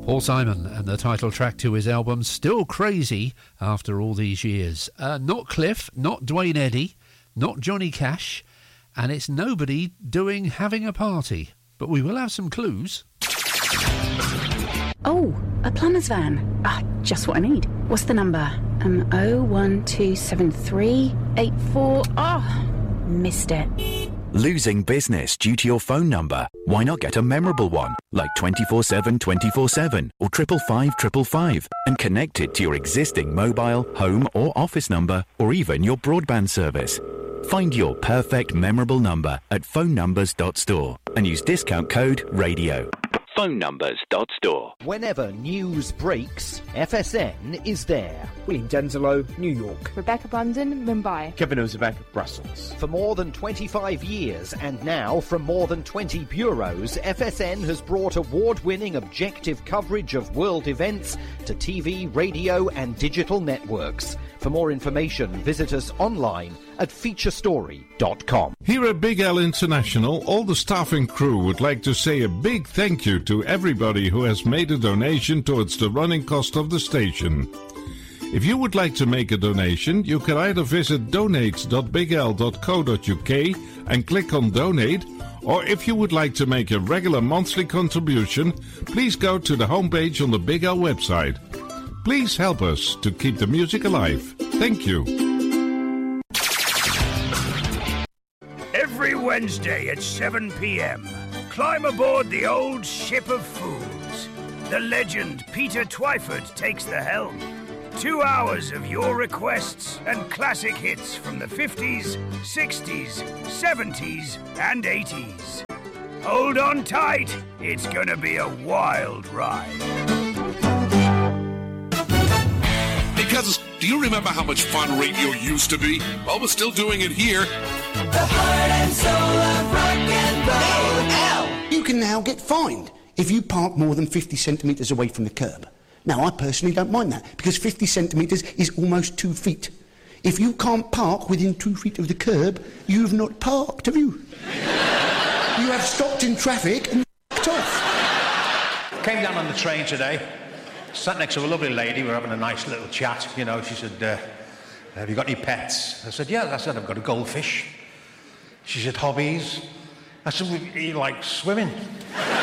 Paul Simon and the title track to his album, Still Crazy After All These Years. Not Cliff, not Dwayne Eddy, not Johnny Cash, and it's nobody doing Having a Party. But we will have some clues. Oh, a plumber's van. Just what I need. What's the number? 0127384. Missed it. Losing business due to your phone number? Why not get a memorable one, like 24/7 24/7 or 555 555, and connect it to your existing mobile, home or office number, or even your broadband service. Find your perfect memorable number at phonenumbers.store and use discount code RADIO. phonenumbers.store. Whenever news breaks, FSN is there. William Denzelo, New York. Rebecca Bundon, Mumbai. Kevin Ozebek, Brussels. For more than 25 years, and now from more than 20 bureaus, FSN has brought award-winning objective coverage of world events to TV, radio and digital networks. For more information, visit us online at featurestory.com. Here at Big L International, all the staff and crew would like to say a big thank you to everybody who has made a donation towards the running cost of the station. If you would like to make a donation, you can either visit donate.bigl.co.uk and click on donate, or if you would like to make a regular monthly contribution, please go to the homepage on the Big L website. Please help us to keep the music alive. Thank you. Every Wednesday at 7 p.m, climb aboard the old ship of fools. The legend Peter Twyford takes the helm. 2 hours of your requests and classic hits from the 50s, 60s, 70s and 80s. Hold on tight, it's gonna be a wild ride. Because, do you remember how much fun radio used to be? Well, we're still doing it here. The heart and soul of rock and roll. Now, you can now get fined if you park more than 50 centimetres away from the curb. Now, I personally don't mind that, because 50 centimetres is almost 2 feet. If you can't park within 2 feet of the curb, you've not parked, have you? You have stopped in traffic and f***ed off. Came down on the train today, sat next to a lovely lady, we were having a nice little chat, you know. She said, have you got any pets? I said, yeah. I said, I've got a goldfish. She said, hobbies? I said, well, you like swimming?